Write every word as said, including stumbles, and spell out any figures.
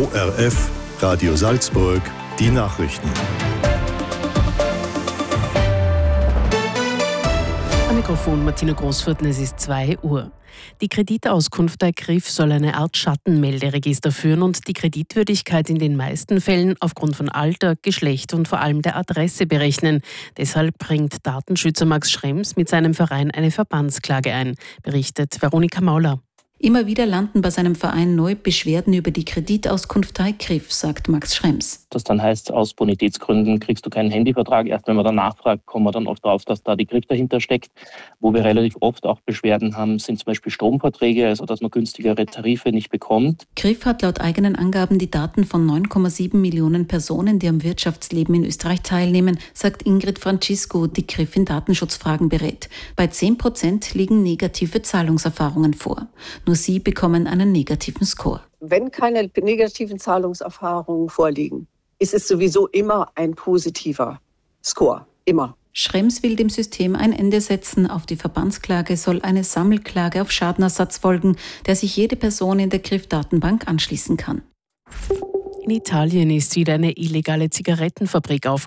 O R F, Radio Salzburg, die Nachrichten. Am Mikrofon Martina Großviertel, es ist zwei Uhr. Die Kreditauskunft der K R I F soll eine Art Schattenmelderegister führen und die Kreditwürdigkeit in den meisten Fällen aufgrund von Alter, Geschlecht und vor allem der Adresse berechnen. Deshalb bringt Datenschützer Max Schrems mit seinem Verein eine Verbandsklage ein, berichtet Veronika Mauler. Immer wieder landen bei seinem Verein neu Beschwerden über die Kreditauskunft der K R I F, sagt Max Schrems. Das dann heißt, aus Bonitätsgründen kriegst du keinen Handyvertrag. Erst wenn man danach fragt, kommen wir dann oft drauf, dass da die K R I F dahinter steckt. Wo wir relativ oft auch Beschwerden haben, sind zum Beispiel Stromverträge, also dass man günstigere Tarife nicht bekommt. K R I F hat laut eigenen Angaben die Daten von neun Komma sieben Millionen Personen, die am Wirtschaftsleben in Österreich teilnehmen, sagt Ingrid Francisco, die K R I F in Datenschutzfragen berät. Bei zehn Prozent liegen negative Zahlungserfahrungen vor. Nur sie bekommen einen negativen Score. Wenn keine negativen Zahlungserfahrungen vorliegen, ist es sowieso immer ein positiver Score. Immer. Schrems will dem System ein Ende setzen. Auf die Verbandsklage soll eine Sammelklage auf Schadenersatz folgen, der sich jede Person in der K R I F-Datenbank anschließen kann. In Italien ist wieder eine illegale Zigarettenfabrik aufgegangen.